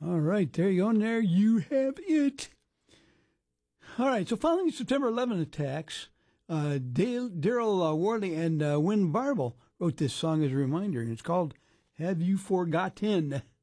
All right, there you go. And there you have it. All right, so following the September 11 attacks, Daryl Worley and Win Barble wrote this song as a reminder, and it's called Have You Forgotten?